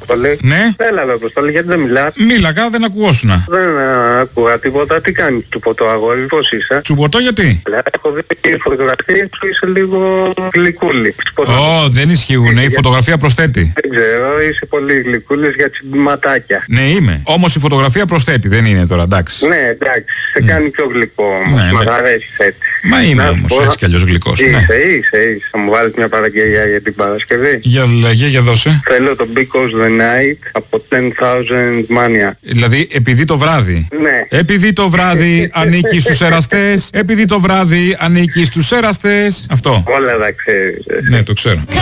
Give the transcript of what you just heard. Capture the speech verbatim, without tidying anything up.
Αποστολή. Ναι. Έλα, ρε Αποστολή, γιατί δεν μιλάς? Μίλαγα, δεν ακουγόσουνα. Δεν α, ακούγα τίποτα. Τι κάνεις του ποτό, αγόρι, πώς είσαι? Τσουποτό γιατί? Αλλά έχω δει και φωτογραφίες σου, είσαι λίγο γλυκούλη. Ω, δεν ισχύουν. Η φωτογραφία προσθέτει. Δεν ξέρω, είσαι πολύ γλυκούλης για τσιμπηματάκια. Ναι, είμαι. Όμως η φωτογραφία προσθέτει, δεν είναι τώρα, εντάξει. Ναι, εντάξει, σε κάνει πιο γλυκό όμως. Ναι, Μας ναι. αρέσει έτσι. Μα είμαι Να σου όμως πω, έτσι κι αλλιώς γλυκός. Είσαι, Ναι. είσαι, είσαι. Θα μου βάλεις μια παραγγελία για την Παρασκευή? Για λέγε, για δώσε. Θέλω το Because the Night από ten thousand Mania. Δηλαδή, επειδή το βράδυ. Ναι. Επειδή το βράδυ ανήκει στους εραστές. Επειδή το βράδυ ανήκει στους εραστές. Αυτό. Όλα τα ξέρεις. Ναι, το ξέρω.